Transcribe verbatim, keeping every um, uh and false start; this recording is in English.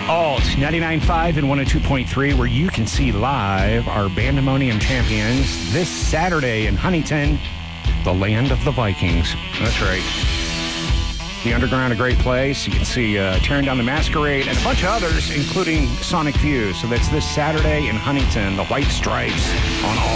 Alt ninety-nine point five and one oh two point three, where you can see live our Bandemonium champions this Saturday in Huntington, the land of the Vikings. That's right. The Underground, a great place. You can see uh, Tearing Down the Masquerade and a bunch of others, including Sonic Fuse. So that's this Saturday in Huntington, the White Stripes on all.